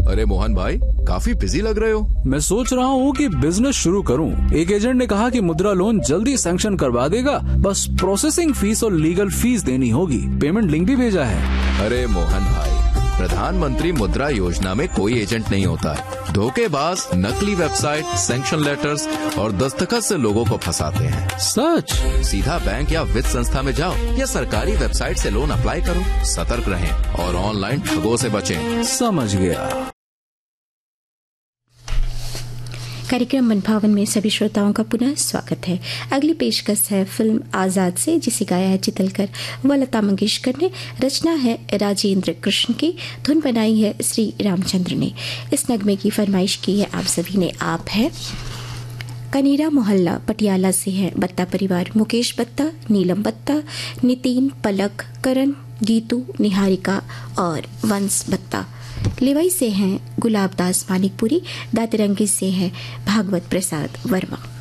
अरे मोहन भाई, काफी बिजी लग रहे हो। मैं सोच रहा हूँ कि बिजनेस शुरू करूँ। एक एजेंट ने कहा कि मुद्रा लोन जल्दी सैंक्शन करवा देगा, बस प्रोसेसिंग फीस और लीगल फीस देनी होगी। पेमेंट लिंक भी भेजा है। अरे मोहन भाई, प्रधानमंत्री मुद्रा योजना में कोई एजेंट नहीं होता है। धोखेबाज नकली वेबसाइट, सैंक्शन लेटर्स और दस्तखत से लोगों को फंसाते हैं। सच? सीधा बैंक या वित्त संस्था में जाओ या सरकारी वेबसाइट से लोन अप्लाई करो। सतर्क रहें और ऑनलाइन ठगों से बचें। समझ गया। कार्यक्रम मनभावन में सभी श्रोताओं का पुनः स्वागत है। अगली पेशकश है फिल्म आजाद से, जिसे गाया है चितलकर व लता मंगेशकर ने। रचना है राजेंद्र कृष्ण की, धुन बनाई है श्री रामचंद्र ने। इस नगमे की फरमाइश की है आप सभी ने। आप है कनेरा मोहल्ला पटियाला से है बत्ता परिवार, मुकेश बत्ता, नीलम बत्ता, नितिन, पलक, करण, गीतू, निहारिका और वंश बत्ता। लेवाई से हैं गुलाब दास मानिकपुरी, दातरंगी से हैं भागवत प्रसाद वर्मा।